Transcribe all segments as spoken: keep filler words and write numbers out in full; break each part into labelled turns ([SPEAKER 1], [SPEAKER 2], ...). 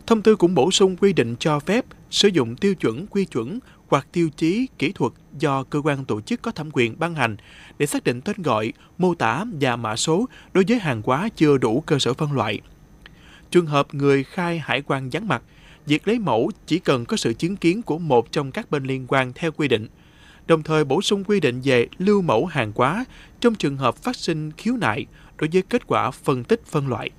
[SPEAKER 1] Thông tư cũng bổ sung quy định cho phép sử dụng tiêu chuẩn, quy chuẩn hoặc tiêu chí kỹ thuật do cơ quan tổ chức có thẩm quyền ban hành để xác định tên gọi, mô tả và mã số đối với hàng hóa chưa đủ cơ sở phân loại. Trường hợp người khai hải quan vắng mặt, việc lấy mẫu chỉ cần có sự chứng kiến của một trong các bên liên quan theo quy định, đồng thời bổ sung quy định về lưu mẫu hàng hóa trong trường hợp phát sinh khiếu nại đối với kết quả phân tích phân loại.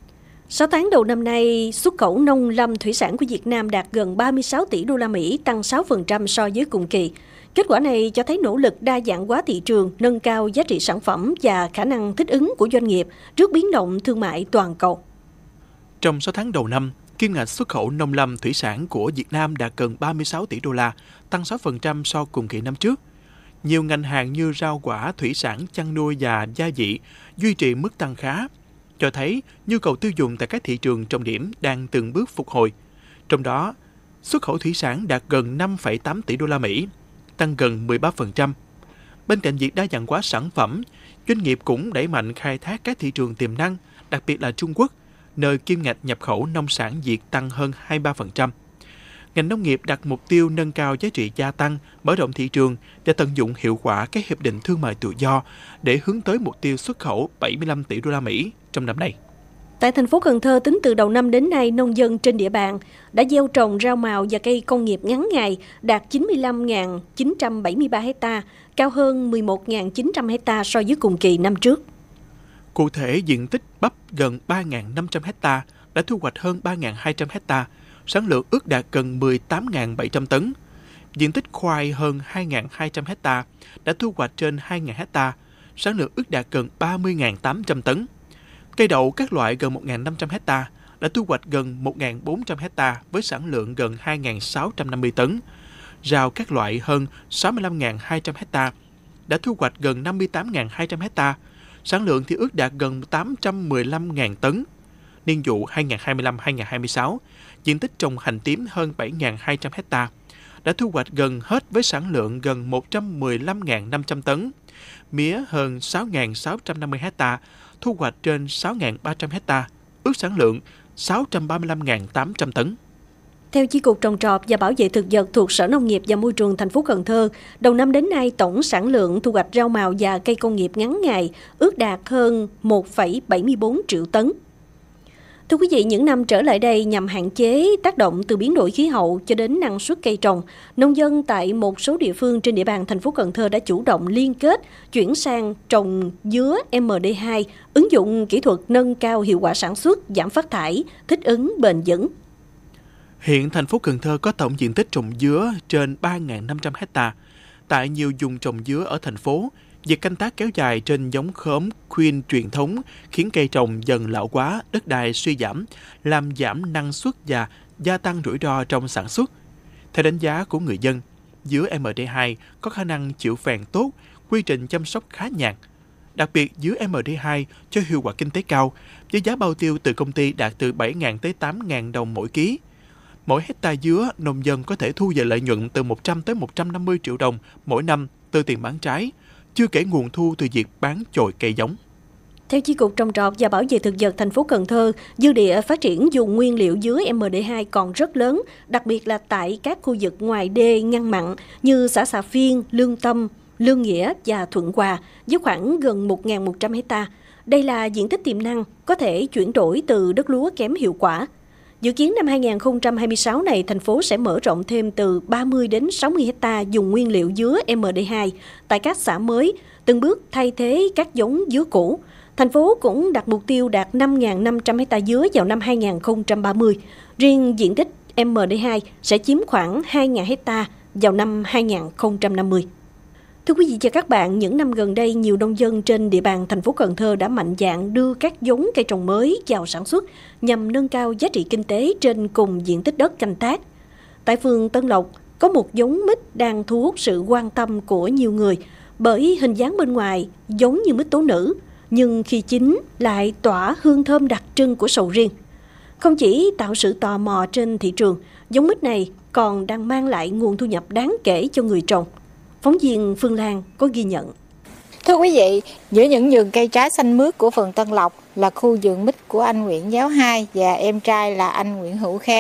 [SPEAKER 2] sáu tháng đầu năm nay, xuất khẩu nông lâm thủy sản của Việt Nam đạt gần ba mươi sáu tỷ đô la Mỹ, tăng sáu phần trăm so với cùng kỳ. Kết quả này cho thấy nỗ lực đa dạng hóa thị trường, nâng cao giá trị sản phẩm và khả năng thích ứng của doanh nghiệp trước biến động thương mại toàn cầu.
[SPEAKER 1] Trong sáu tháng đầu năm, kim ngạch xuất khẩu nông lâm thủy sản của Việt Nam đạt gần ba mươi sáu tỷ đô la, tăng sáu phần trăm so cùng kỳ năm trước. Nhiều ngành hàng như rau quả, thủy sản, chăn nuôi và gia vị duy trì mức tăng khá, cho thấy nhu cầu tiêu dùng tại các thị trường trọng điểm đang từng bước phục hồi. Trong đó, xuất khẩu thủy sản đạt gần năm phẩy tám tỷ đô la Mỹ, tăng gần mười ba phần trăm. Bên cạnh việc đa dạng hóa sản phẩm, doanh nghiệp cũng đẩy mạnh khai thác các thị trường tiềm năng, đặc biệt là Trung Quốc, nơi kim ngạch nhập khẩu nông sản Việt tăng hơn hai mươi ba phần trăm. Ngành nông nghiệp đặt mục tiêu nâng cao giá trị gia tăng, mở rộng thị trường và tận dụng hiệu quả các hiệp định thương mại tự do để hướng tới mục tiêu xuất khẩu bảy mươi lăm tỷ đô la Mỹ trong năm nay.
[SPEAKER 2] Tại thành phố Cần Thơ, tính từ đầu năm đến nay, nông dân trên địa bàn đã gieo trồng rau màu và cây công nghiệp ngắn ngày đạt chín mươi lăm nghìn chín trăm bảy mươi ba ha, cao hơn mười một nghìn chín trăm ha so với cùng kỳ năm trước.
[SPEAKER 1] Cụ thể, diện tích bắp gần ba nghìn năm trăm ha đã thu hoạch hơn ba nghìn hai trăm ha, sản lượng ước đạt gần mười tám nghìn bảy trăm tấn. Diện tích khoai hơn hai nghìn hai trăm ha đã thu hoạch trên hai nghìn ha, sản lượng ước đạt gần ba mươi nghìn tám trăm tấn. Cây đậu các loại gần một nghìn năm trăm ha đã thu hoạch gần một nghìn bốn trăm ha với sản lượng gần hai nghìn sáu trăm năm mươi tấn. Rau các loại hơn sáu mươi lăm nghìn hai trăm ha đã thu hoạch gần năm mươi tám nghìn hai trăm ha, sản lượng thì ước đạt gần tám trăm mười lăm nghìn tấn. Niên vụ hai nghìn không trăm hai mươi lăm hai nghìn không trăm hai mươi sáu, diện tích trồng hành tím hơn bảy nghìn hai trăm ha đã thu hoạch gần hết với sản lượng gần một trăm mười lăm nghìn năm trăm tấn. Mía hơn sáu nghìn sáu trăm năm mươi ha, thu hoạch trên sáu nghìn ba trăm ha, ước sản lượng sáu trăm ba mươi lăm nghìn tám trăm tấn.
[SPEAKER 2] Theo Chi cục Trồng trọt và Bảo vệ thực vật thuộc Sở Nông nghiệp và Môi trường thành phố Cần Thơ, đầu năm đến nay tổng sản lượng thu hoạch rau màu và cây công nghiệp ngắn ngày ước đạt hơn một phẩy bảy mươi bốn triệu tấn. Thưa quý vị, những năm trở lại đây nhằm hạn chế tác động từ biến đổi khí hậu cho đến năng suất cây trồng, nông dân tại một số địa phương trên địa bàn thành phố Cần Thơ đã chủ động liên kết chuyển sang trồng dứa em đê hai, ứng dụng kỹ thuật nâng cao hiệu quả sản xuất, giảm phát thải, thích ứng bền vững.
[SPEAKER 1] Hiện thành phố Cần Thơ có tổng diện tích trồng dứa trên ba nghìn năm trăm ha. Tại nhiều vùng trồng dứa ở thành phố, việc canh tác kéo dài trên giống khóm khuyên truyền thống khiến cây trồng dần lão hóa, đất đai suy giảm, làm giảm năng suất và gia tăng rủi ro trong sản xuất. Theo đánh giá của người dân, dứa em đê hai có khả năng chịu phèn tốt, quy trình chăm sóc khá nhàn. Đặc biệt, dứa em đê hai cho hiệu quả kinh tế cao, với giá bao tiêu từ công ty đạt từ bảy nghìn tới tám nghìn đồng mỗi ký. Mỗi hectare dứa, nông dân có thể thu về lợi nhuận từ một trăm tới một trăm năm mươi triệu đồng mỗi năm từ tiền bán trái, chưa kể nguồn thu từ việc bán chồi cây giống.
[SPEAKER 2] Theo Chi cục Trồng trọt và Bảo vệ thực vật thành phố Cần Thơ, dư địa phát triển vùng nguyên liệu dứa em đê hai còn rất lớn, đặc biệt là tại các khu vực ngoài đê ngăn mặn như xã Xà Phiên, Lương Tâm, Lương Nghĩa và Thuận Hòa với khoảng gần một nghìn một trăm ha. Đây là diện tích tiềm năng có thể chuyển đổi từ đất lúa kém hiệu quả. Dự kiến năm hai nghìn không trăm hai mươi sáu này, thành phố sẽ mở rộng thêm từ ba mươi đến sáu mươi ha dùng nguyên liệu dứa em đê hai tại các xã mới, từng bước thay thế các giống dứa cũ. Thành phố cũng đặt mục tiêu đạt năm nghìn năm trăm ha dứa vào năm hai nghìn không trăm ba mươi. Riêng diện tích em đê hai sẽ chiếm khoảng hai nghìn ha vào năm hai nghìn không trăm năm mươi. Thưa quý vị và các bạn, những năm gần đây, nhiều nông dân trên địa bàn thành phố Cần Thơ đã mạnh dạn đưa các giống cây trồng mới vào sản xuất nhằm nâng cao giá trị kinh tế trên cùng diện tích đất canh tác. Tại phường Tân Lộc, có một giống mít đang thu hút sự quan tâm của nhiều người bởi hình dáng bên ngoài giống như mít tố nữ, nhưng khi chín lại tỏa hương thơm đặc trưng của sầu riêng. Không chỉ tạo sự tò mò trên thị trường, giống mít này còn đang mang lại nguồn thu nhập đáng kể cho người trồng. Phóng viên Phương Lan có ghi nhận.
[SPEAKER 3] Thưa quý vị, giữa những vườn cây trái xanh mướt của phường Tân Lộc là khu vườn mít của anh Nguyễn Giáo Hai và em trai là anh Nguyễn Hữu Khang.